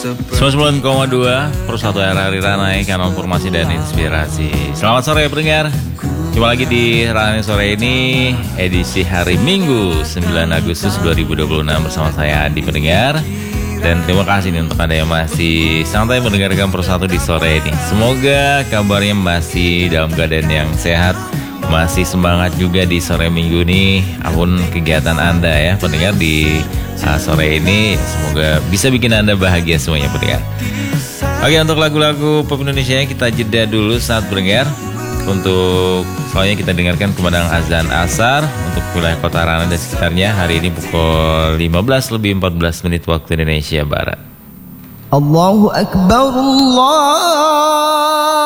99,2 Persatu RRI Ranai, kanal informasi dan inspirasi. Selamat sore pendengar. Jumpa lagi di Ranai sore ini, edisi hari Minggu 9 Agustus 2026 bersama saya Adi pendengar. Dan terima kasih nih untuk Anda yang masih santai mendengarkan Persatu di sore ini. Semoga kabarnya masih dalam keadaan yang sehat, masih semangat juga di sore Minggu ini. Apapun kegiatan Anda ya pendengar di sore ini, semoga bisa bikin Anda bahagia semuanya pendengar. Oke, untuk lagu-lagu pop Indonesia kita jeda dulu saat pendengar. Untuk soalnya kita dengarkan kumandang azan asar untuk wilayah kota Ranai dan sekitarnya hari ini pukul 15:14 waktu Indonesia Barat. Allahu Akbar, Allah